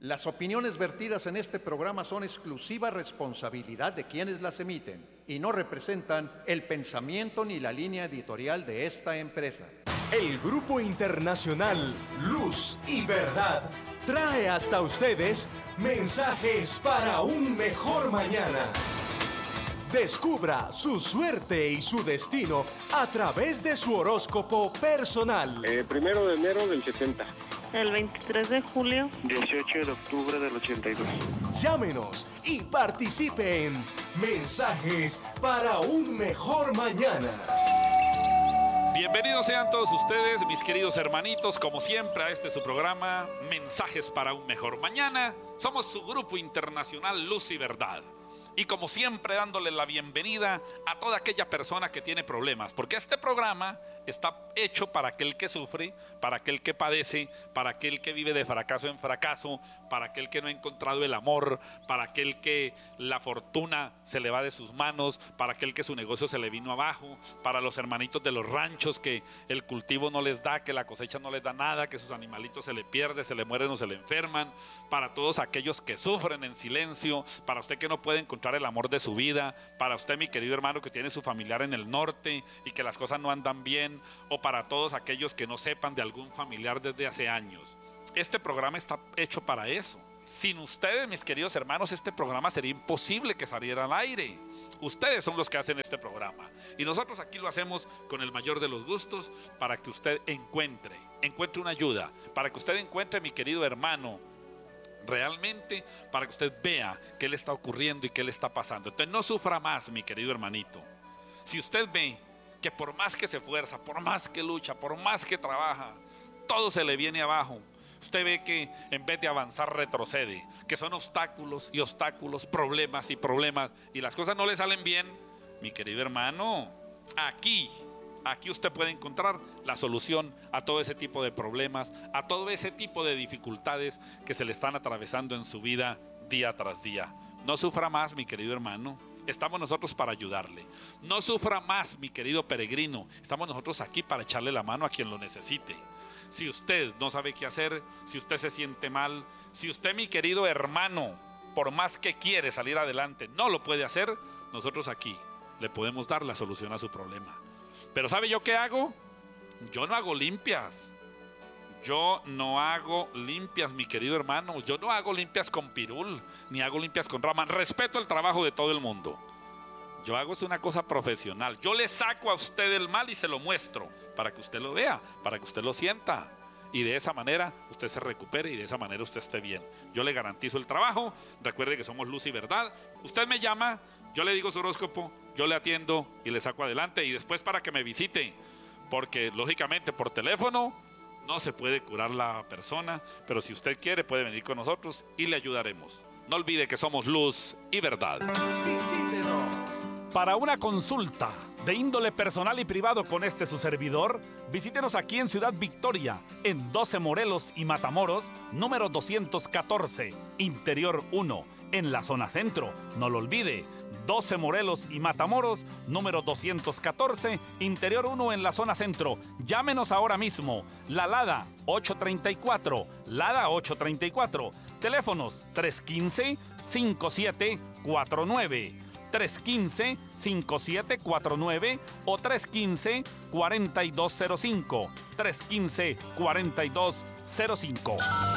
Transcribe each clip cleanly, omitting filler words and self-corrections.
Las opiniones vertidas en este programa son exclusiva responsabilidad de quienes las emiten y no representan el pensamiento ni la línea editorial de esta empresa. El Grupo Internacional Luz y Verdad trae hasta ustedes mensajes para un mejor mañana. Descubra su suerte y su destino a través de su horóscopo personal. 1 de enero del 70. El 23 de julio. 18 de octubre del 82. Llámenos y participe en Mensajes para un mejor mañana. Bienvenidos sean todos ustedes, mis queridos hermanitos, como siempre, a este su programa, Mensajes para un mejor mañana. Somos su Grupo Internacional Luz y Verdad. Y como siempre, dándole la bienvenida a toda aquella persona que tiene problemas, porque este programa está hecho para aquel que sufre, para aquel que padece, para aquel que vive de fracaso en fracaso, para aquel que no ha encontrado el amor, para aquel que la fortuna se le va de sus manos, para aquel que su negocio se le vino abajo, para los hermanitos de los ranchos que el cultivo no les da, que la cosecha no les da nada, que sus animalitos se le pierden, se le mueren o se le enferman, para todos aquellos que sufren en silencio, para usted que no puede encontrar el amor de su vida, para usted, mi querido hermano, que tiene su familiar en el norte y que las cosas no andan bien, o para todos aquellos que no sepan de algún familiar desde hace años. Este programa está hecho para eso. Sin ustedes, mis queridos hermanos, este programa sería imposible que saliera al aire. Ustedes son los que hacen este programa y nosotros aquí lo hacemos con el mayor de los gustos para que usted encuentre una ayuda, para que usted encuentre, mi querido hermano, realmente para que usted vea qué le está ocurriendo y qué le está pasando. Entonces no sufra más, mi querido hermanito. Si usted ve que por más que se esfuerza, por más que lucha, por más que trabaja, todo se le viene abajo, usted ve que en vez de avanzar retrocede, que son obstáculos y obstáculos, problemas y problemas, y las cosas no le salen bien, mi querido hermano, aquí usted puede encontrar la solución a todo ese tipo de problemas, a todo ese tipo de dificultades que se le están atravesando en su vida día tras día. No sufra más, mi querido hermano. Estamos nosotros para ayudarle. No sufra más, mi querido peregrino. Estamos nosotros aquí para echarle la mano a quien lo necesite. Si usted no sabe qué hacer, si usted se siente mal, si usted, mi querido hermano, por más que quiere salir adelante, no lo puede hacer, nosotros aquí le podemos dar la solución a su problema. Pero ¿sabe yo qué hago? Yo no hago limpias. Yo no hago limpias, mi querido hermano. Yo no hago limpias con pirul, ni hago limpias con Raman. Respeto el trabajo de todo el mundo. Yo hago es una cosa profesional. Yo le saco a usted el mal y se lo muestro para que usted lo vea, para que usted lo sienta. Y de esa manera usted se recupere y de esa manera usted esté bien. Yo le garantizo el trabajo. Recuerde que somos Luz y Verdad. Usted me llama, yo le digo su horóscopo, yo le atiendo y le saco adelante. Y después para que me visite, porque lógicamente por teléfono no se puede curar la persona, pero si usted quiere puede venir con nosotros y le ayudaremos. No olvide que somos Luz y Verdad. Visítenos. Para una consulta de índole personal y privado con su servidor, visítenos aquí en Ciudad Victoria, en 12 Morelos y Matamoros, número 214, Interior 1, en la zona centro. No lo olvide, 12 Morelos y Matamoros, número 214, Interior 1 en la zona centro. Llámenos ahora mismo. La Lada 834, Lada 834. Teléfonos 315-5749. 315-5749 o 315-4205. 315-4205.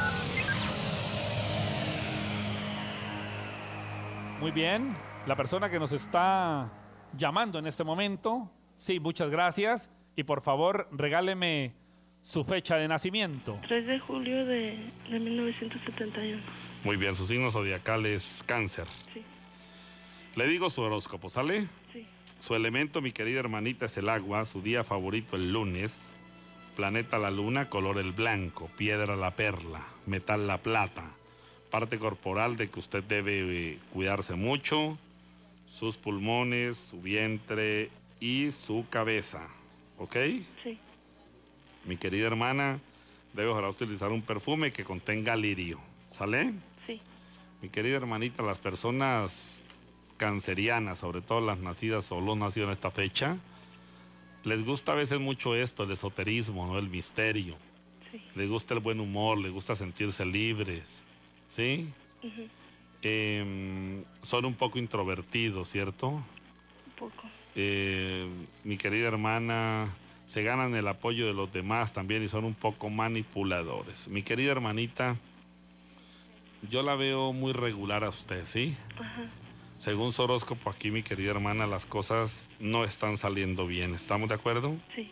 Muy bien, la persona que nos está llamando en este momento, sí, muchas gracias. Y por favor, regáleme su fecha de nacimiento. 3 de julio de 1971. Muy bien, su signo zodiacal es Cáncer. Sí. Le digo su horóscopo, ¿sale? Sí. Su elemento, mi querida hermanita, es el agua. Su día favorito el lunes. Planeta la luna, color el blanco. Piedra la perla. Metal la plata. Parte corporal de que usted debe cuidarse mucho. Sus pulmones, su vientre y su cabeza. ¿Ok? Sí. Mi querida hermana, debe ojalá utilizar un perfume que contenga lirio. ¿Sale? Sí. Mi querida hermanita, las personas cancerianas, sobre todo las nacidas o los nacidos en esta fecha, les gusta a veces mucho esto, el esoterismo, ¿no? El misterio. Sí. Les gusta el buen humor, les gusta sentirse libres. ¿Sí? Ujú. Son un poco introvertidos, ¿cierto? Un poco. Mi querida hermana, se ganan el apoyo de los demás también y son un poco manipuladores. Mi querida hermanita, yo la veo muy regular a usted, ¿sí? Ajá. Según su horóscopo aquí, mi querida hermana, las cosas no están saliendo bien. ¿Estamos de acuerdo? Sí.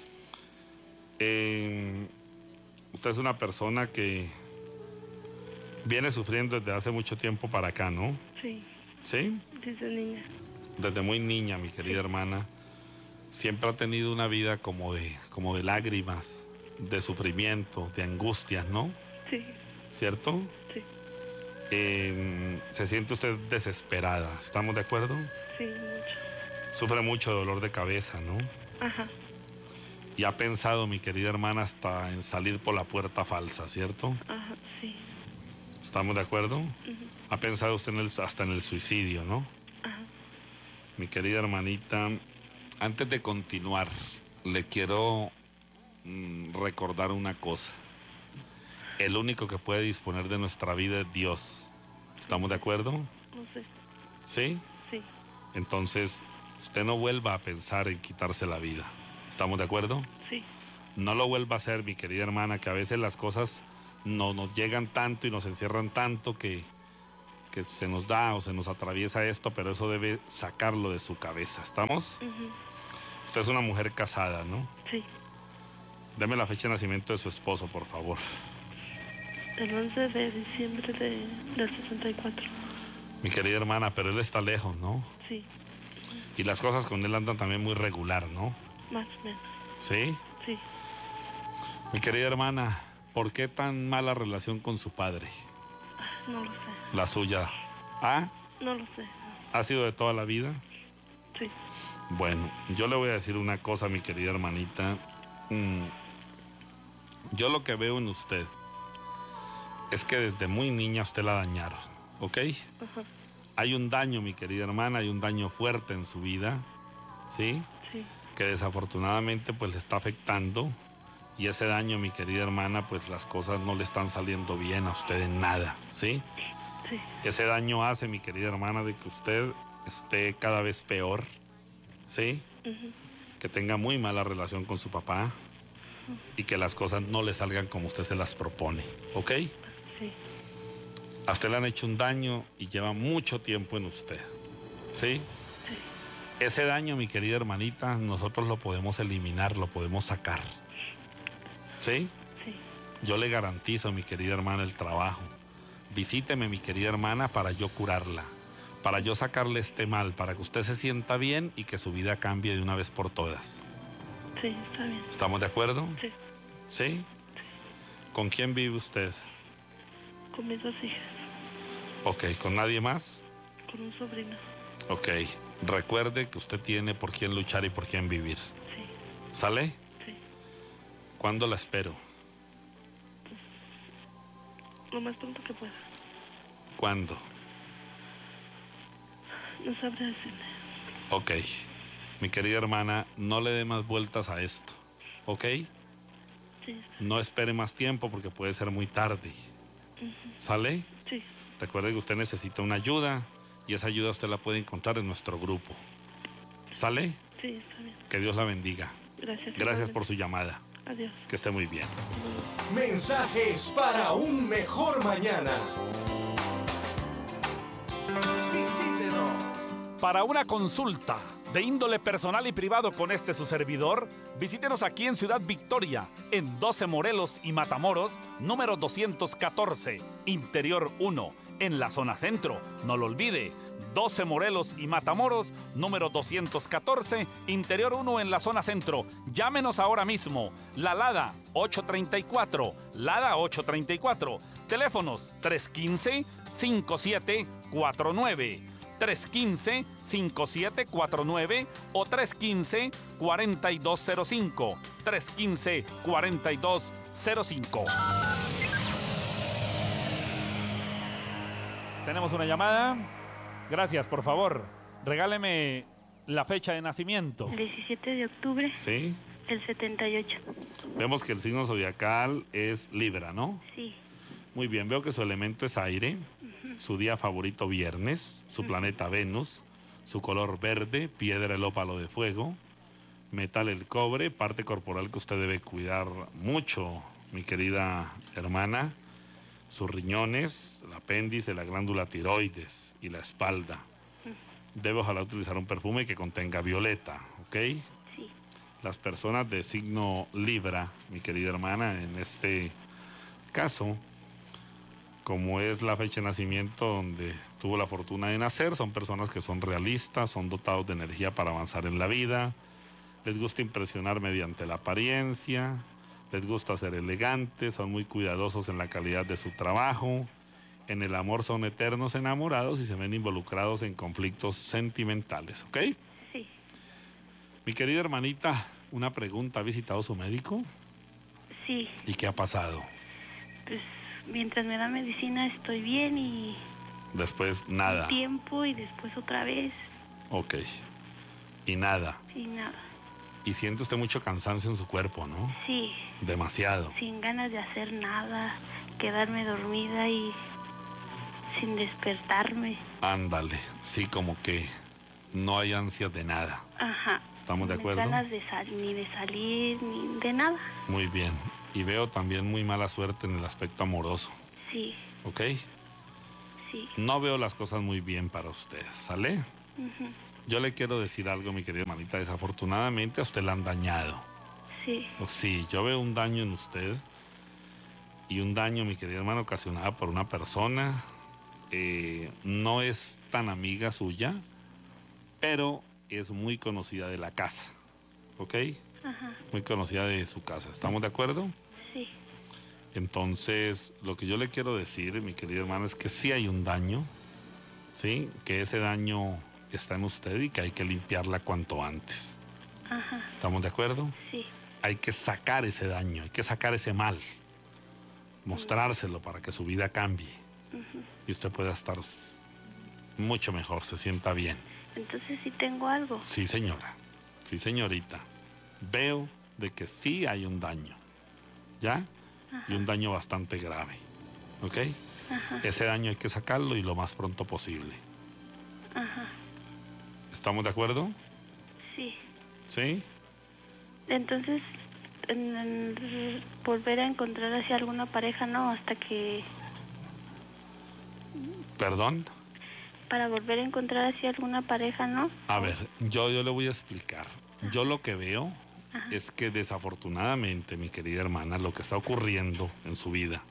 Usted es una persona que viene sufriendo desde hace mucho tiempo para acá, ¿no? Sí. ¿Sí? Desde niña. Desde muy niña, mi querida hermana, siempre ha tenido una vida como de lágrimas, de sufrimiento, de angustias, ¿no? Sí. ¿Cierto? Sí. Se siente usted desesperada, ¿estamos de acuerdo? Sí, mucho. Sufre mucho dolor de cabeza, ¿no? Ajá. Y ha pensado, mi querida hermana, hasta en salir por la puerta falsa, ¿cierto? Ajá. Sí. ¿Estamos de acuerdo? Ujú. Ha pensado usted hasta en el suicidio, ¿no? Ajá. Mi querida hermanita, antes de continuar, le quiero recordar una cosa. El único que puede disponer de nuestra vida es Dios. ¿Estamos de acuerdo? No sé. ¿Sí? Sí. Entonces, usted no vuelva a pensar en quitarse la vida. ¿Estamos de acuerdo? Sí. No lo vuelva a hacer, mi querida hermana, que a veces las cosas no nos llegan tanto y nos encierran tanto que se nos da o se nos atraviesa esto, pero eso debe sacarlo de su cabeza. ¿Estamos? Ujú. Usted es una mujer casada, ¿no? Sí. Deme la fecha de nacimiento de su esposo, por favor. El 11 de diciembre del 64. Mi querida hermana, pero él está lejos, ¿no? Sí. Y las cosas con él andan también muy regular, ¿no? Más o menos. ¿Sí? Sí. Mi querida hermana, ¿por qué tan mala relación con su padre? No lo sé. La suya. ¿Ah? No lo sé. ¿Ha sido de toda la vida? Sí. Bueno, yo le voy a decir una cosa, mi querida hermanita. Yo lo que veo en usted es que desde muy niña usted la dañaron, ¿ok? Ajá. Hay un daño, mi querida hermana, hay un daño fuerte en su vida, ¿sí? Sí. Que desafortunadamente pues le está afectando, y ese daño, mi querida hermana, pues las cosas no le están saliendo bien a usted en nada, ¿sí? Sí. Ese daño hace, mi querida hermana, de que usted esté cada vez peor, ¿sí? Ujú. Que tenga muy mala relación con su papá y que las cosas no le salgan como usted se las propone, ¿ok? Sí. A usted le han hecho un daño y lleva mucho tiempo en usted, ¿sí? Sí. Ese daño, mi querida hermanita, nosotros lo podemos eliminar, lo podemos sacar, ¿sí? Sí. Yo le garantizo, mi querida hermana, el trabajo. Visíteme, mi querida hermana, para yo curarla, para yo sacarle este mal, para que usted se sienta bien y que su vida cambie de una vez por todas. Sí, está bien. ¿Estamos de acuerdo? Sí. ¿Sí? ¿Con quién vive usted? Con mis 2 hijas. Ok, ¿con nadie más? Con un sobrino. Ok, recuerde que usted tiene por quién luchar y por quién vivir. Sí. ¿Sale? Sí. ¿Cuándo la espero? Lo más pronto que pueda. ¿Cuándo? No sabré decirle. Ok, mi querida hermana, no le dé más vueltas a esto, ¿ok? Sí. Está. No espere más tiempo porque puede ser muy tarde. ¿Sale? Sí. Recuerde que usted necesita una ayuda y esa ayuda usted la puede encontrar en nuestro grupo. ¿Sale? Sí, está bien. Que Dios la bendiga. Gracias. Gracias por su llamada. Adiós. Que esté muy bien. Mensajes para un mejor mañana. Visítenos. Para una consulta de índole personal y privado con su servidor, visítenos aquí en Ciudad Victoria, en 12 Morelos y Matamoros, número 214, Interior 1, en la zona centro. No lo olvide, 12 Morelos y Matamoros, número 214, Interior 1 en la zona centro. Llámenos ahora mismo. La Lada 834, Lada 834. Teléfonos 315-5749. 315-5749 o 315-4205. 315-4205. Tenemos una llamada. Gracias, por favor. Regáleme la fecha de nacimiento. 17 de octubre ¿Sí? del 78. Vemos que el signo zodiacal es Libra, ¿no? Sí. Muy bien, veo que su elemento es aire, su día favorito viernes, su planeta Venus, su color verde, piedra el ópalo de fuego, metal el cobre, parte corporal que usted debe cuidar mucho, mi querida hermana, sus riñones, el apéndice, la glándula tiroides y la espalda. Debe ojalá utilizar un perfume que contenga violeta, ¿ok? Sí. Las personas de signo Libra, mi querida hermana, en este caso, como es la fecha de nacimiento donde tuvo la fortuna de nacer, son personas que son realistas, son dotados de energía para avanzar en la vida, les gusta impresionar mediante la apariencia, les gusta ser elegantes, son muy cuidadosos en la calidad de su trabajo, en el amor son eternos enamorados y se ven involucrados en conflictos sentimentales, ¿ok? Sí. Mi querida hermanita, una pregunta, ¿ha visitado su médico? Sí. ¿Y qué ha pasado? Pues mientras me da medicina estoy bien y Después nada. un tiempo y después otra vez Ok. Y nada. y nada. Y siente usted mucho cansancio en su cuerpo, ¿no? Sí, Demasiado. sin ganas de hacer nada, quedarme dormida y sin despertarme. Ándale. Sí, como que no hay ansias de nada. Ajá. ¿Estamos de Ni acuerdo? ganas de ni de salir, ni de nada. Muy bien. Y veo también muy mala suerte en el aspecto amoroso, Sí, ¿ok? sí. No veo las cosas muy bien para usted, ¿sale? Ujú. Yo le quiero decir algo, mi querida hermanita. Desafortunadamente a usted la han dañado. Sí, Sí, yo veo un daño en usted. Y un daño, mi querida hermana, ocasionado por una persona. No es tan amiga suya, pero es muy conocida de la casa. ¿Ok? ajá, Muy conocida de su casa. ¿Estamos de acuerdo? sí, Entonces, lo que yo le quiero decir, mi querida hermana, es que sí hay un daño. ¿Sí? Que ese daño está en usted y que hay que limpiarla cuanto antes. ajá, ¿Estamos de acuerdo? sí, Hay que sacar ese daño, hay que sacar ese mal, mostrárselo para que su vida cambie y usted pueda estar mucho mejor, se sienta bien. entonces sí tengo algo. Sí, señora, sí, señorita. Veo de que sí hay un daño, ¿ya? Y un daño bastante grave, ¿ok? Ese daño hay que sacarlo y lo más pronto posible. Ajá, ¿Estamos de acuerdo? sí. ¿Sí? Entonces, volver a encontrar así alguna pareja, no, hasta que... ¿Perdón? Para volver a encontrar así alguna pareja, ¿no? A ver, yo le voy a explicar. Yo lo que veo es que desafortunadamente, mi querida hermana, lo que está ocurriendo en su vida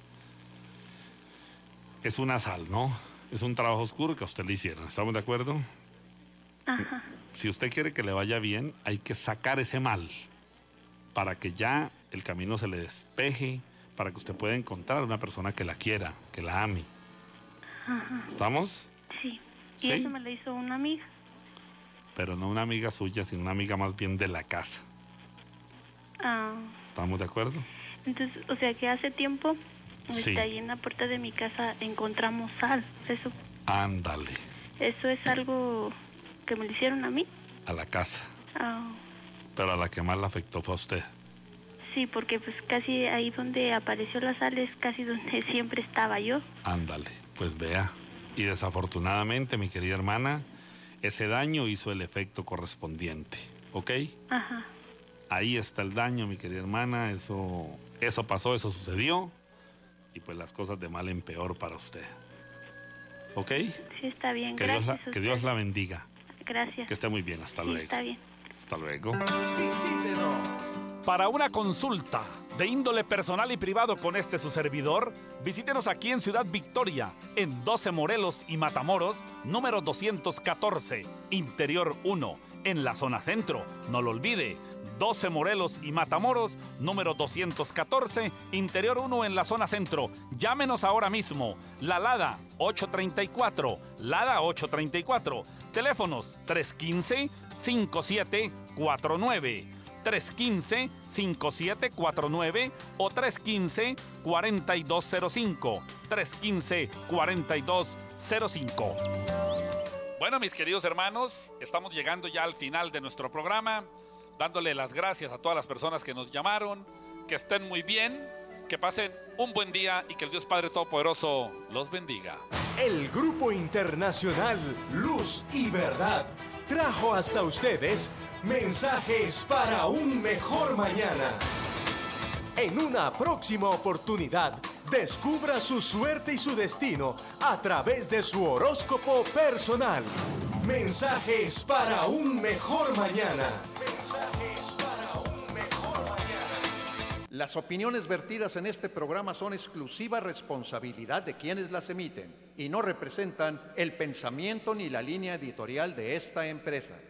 es una sal, ¿no? Es un trabajo oscuro que a usted le hicieron. ¿Estamos de acuerdo? Ajá, Si usted quiere que le vaya bien, hay que sacar ese mal para que ya el camino se le despeje, para que usted pueda encontrar una persona que la quiera, que la ame. ¿Estamos? sí. Y ¿Sí? eso me lo hizo una amiga. Pero no una amiga suya, sino una amiga más bien de la casa. Ah, ¿Estamos de acuerdo? entonces, o sea que hace tiempo, Sí. ahí en la puerta de mi casa encontramos sal. Ándale, Eso es algo que me lo hicieron a mí. a la casa. Ah, Pero a la que más la afectó fue a usted. sí, porque pues casi ahí donde apareció la sal es casi donde siempre estaba yo. Ándale, pues vea. Y desafortunadamente, mi querida hermana, ese daño hizo el efecto correspondiente, ¿ok? Ajá, Ahí está el daño, mi querida hermana, eso pasó, eso sucedió, y pues las cosas de mal en peor para usted. ¿Ok? sí está bien, Que gracias. que Dios la bendiga, Gracias. que esté muy bien, hasta Sí, luego. está bien. Hasta luego. Visítenos. Para una consulta de índole personal y privado con su servidor, visítenos aquí en Ciudad Victoria, en 12 Morelos y Matamoros, número 214, Interior 1, en la zona centro. No lo olvide, 12 Morelos y Matamoros, número 214, Interior 1 en la zona centro. Llámenos ahora mismo. La Lada 834, Lada 834. Teléfonos 315-5749. 315-5749 o 315-4205. 315-4205. Bueno, mis queridos hermanos, estamos llegando ya al final de nuestro programa, dándole las gracias a todas las personas que nos llamaron, que estén muy bien, Que pasen un buen día y que el Dios Padre Todopoderoso los bendiga. El Grupo Internacional Luz y Verdad trajo hasta ustedes mensajes para un mejor mañana. En una próxima oportunidad, descubra su suerte y su destino a través de su horóscopo personal. Mensajes para un mejor mañana. Las opiniones vertidas en este programa son exclusiva responsabilidad de quienes las emiten y no representan el pensamiento ni la línea editorial de esta empresa.